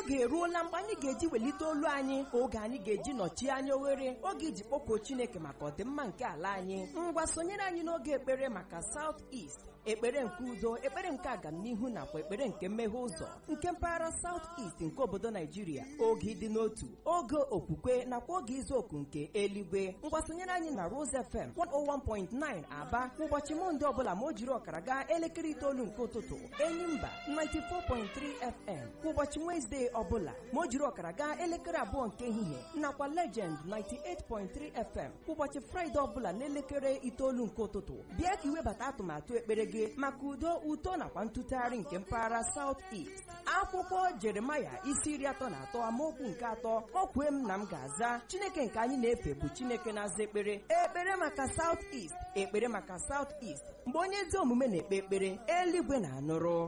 oge eruola mgbe anyị ga-eji welite olu anyị, oge anyị ga-eji nọchie anya oghere, oge iji kpọkuo Chineke maka ọdịmma nke ala anyị. Ngwa sonyere anyị n'oge ekpere maka South East, ekpere nke udo, ekpere nke agamnihu nakwa ekpere nke mmeghe ụzọ nke mpaghara South East nke obodo Naijiria. Oge ịdị n'otu, oge okwukwe nakwa oge izu oku nke eluigwe. Ngwa sonyere anyị na Rose FM 101.9 Aba ụbọchị Mọnde ọbụla ma o jiri ọkara gaa elekere 9 nke ụtụtụ, Enyimba 94.3 FM ụbọchị Wednesday ọbụla ma o jiri ọkara gaa elekere 2 nke ehihie, nakwa Legend 98.3 FM ụbọchị Friday ọbụla n'elekere 9 nke ụtụtụ. Bịa ka iwebata atụmatụ ekpere gị maka udo, uto nakwa ntụtụgharị nke mpaghara South East. Akwụkwọ Jeremaya isi 33 amaokwu nke 3, o kwee m na m ga-aza. Chineke nke anyị na-efe bụ Chineke na-aza ekpere. Ekpere maka South East, ekpere maka South East. Mgbe onye ezi omume na-ekpe ekpere, eluigwe na-anụrụ.